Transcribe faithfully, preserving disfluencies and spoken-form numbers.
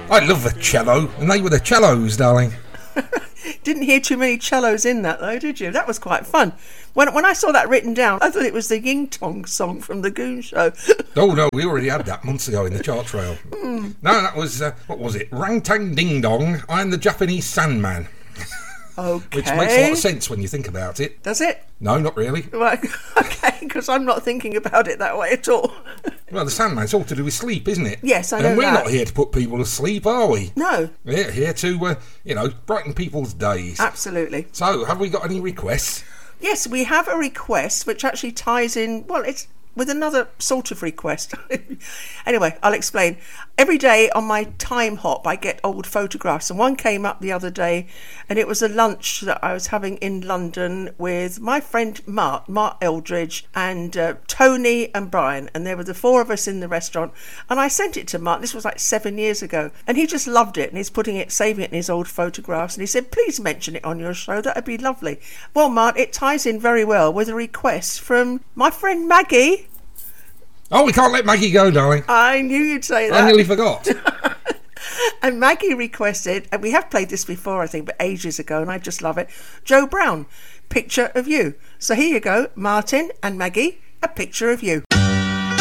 I love the cello, and they were the cellos, darling. Didn't hear too many cellos in that, though, did you? That was quite fun. When when I saw that written down, I thought it was the Ying Tong song from the Goon Show. Oh, no, we already had that months ago in the chart trail. Mm. No, that was, uh, what was it? Rang Tang Ding Dong, I'm the Japanese Sandman. Okay. Which makes a lot of sense when you think about it. Does it? No, not really. Right, okay, because I'm not thinking about it that way at all. Well, the Sandman's all to do with sleep, isn't it? Yes, I know And we're that. not here to put people to sleep, are we? No. We're here to, uh, you know, brighten people's days. Absolutely. So, have we got any requests? Yes, we have a request which actually ties in, well, it's with another sort of request. Anyway, I'll explain. Every day on my time hop, I get old photographs, and one came up the other day, and it was a lunch that I was having in London with my friend Mark, Mark Eldridge, and uh, Tony and Brian, and there were the four of us in the restaurant, and I sent it to Mark. This was like seven years ago, and he just loved it, and he's putting it, saving it in his old photographs, and he said, please mention it on your show, that'd be lovely. Well, Mark, it ties in very well with a request from my friend Maggie. Oh, we can't let Maggie go, darling. I knew you'd say that. I nearly forgot. And Maggie requested, and we have played this before, I think, but ages ago, and I just love it, Joe Brown, Picture of You. So here you go, Martin and Maggie, a picture of you.